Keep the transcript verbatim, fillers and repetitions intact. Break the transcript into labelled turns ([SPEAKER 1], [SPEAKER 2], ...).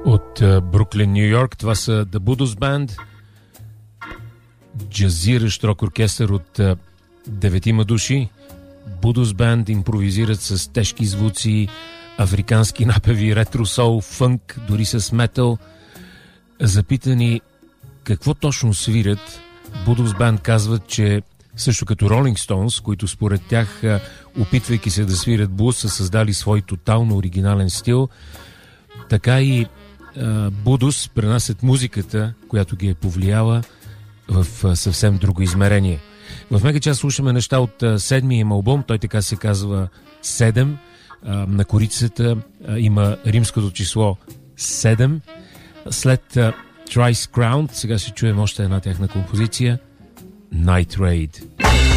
[SPEAKER 1] От Бруклин, Ню Йорк, това са The Budos Band, джазиращ рок оркестър от деветима души. Budos Band импровизират с тежки звуци, африкански напеви, ретро-сол, фънк, дори с метал. Запитани какво точно свирят, Budos Band казват, че също като Rolling Stones, които според тях, опитвайки се да свирят блуз, са създали свой тотално оригинален стил, така и Budos пренасят музиката, която ги е повлияла, в съвсем друго измерение. В мега час слушаме неща от седмия им албум, той така се казва седем. На корицата има римското число седем. След Thrice Crowned сега ще чуем още една тяхна композиция, Night Raid.